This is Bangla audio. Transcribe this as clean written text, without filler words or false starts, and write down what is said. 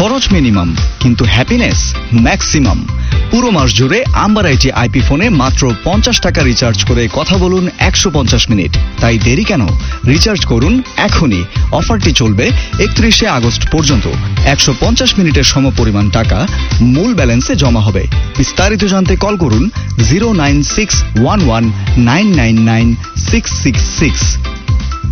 খরচ মিনিমাম কিন্তু হ্যাপিনেস ম্যাক্সিমাম। পুরো মাস জুড়ে আম্বার আইটি আইপি ফোনে মাত্র 50 টাকা রিচার্জ করে কথা বলুন 150 মিনিট। তাই দেরি কেন? রিচার্জ করুন এখনই। অফারটি চলবে 31শে আগস্ট পর্যন্ত। 150 মিনিটের সমপরিমাণ টাকা মূল ব্যালেন্সে জমা হবে। বিস্তারিত জানতে কল করুন 09611999666।